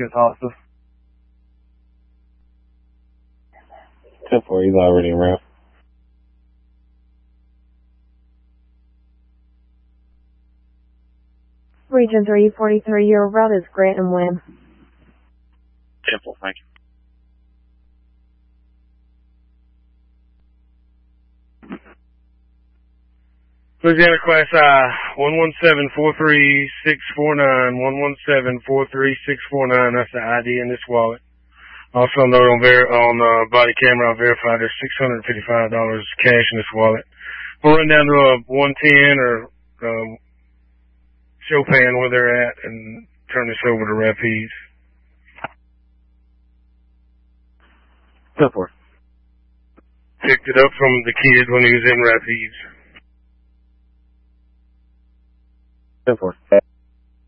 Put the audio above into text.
Hopkins Hospice. 10-4, he's already around. Region 343, your route is Grant and Wynn. 10-4, thank you. Louisiana Class I, 117-43649, 117-43649, that's the ID in this wallet. Also note on body camera, I verified there's $655 cash in this wallet. We'll run down to a 110 or Chopin where they're at and turn this over to Rapides. 10-4. Picked it up from the kid when he was in Rapides. 10-4.